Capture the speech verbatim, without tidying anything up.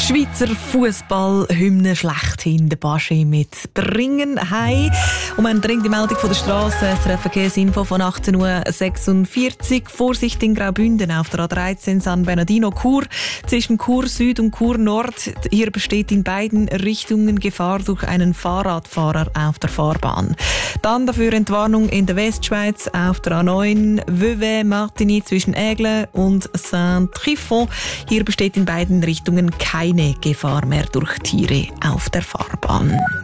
Schweizer Fußballhymne schlechthin, der Baschi mit «Bringen hei». Und man dringt die Meldung von der Straße, S R F Verkehrsinfo von achtzehn Uhr sechsundvierzig. Vorsicht in Graubünden auf der A dreizehn San Bernardino Chur. Zwischen Chur Süd und Chur Nord. Hier besteht in beiden Richtungen Gefahr durch einen Fahrradfahrer auf der Fahrbahn. Dann dafür Entwarnung in der Westschweiz auf der A neun Vevey-Martigny zwischen Aigle und Saint-Trifon. Hier besteht in beiden Richtungen keine Gefahr mehr durch Tiere auf der Fahrbahn.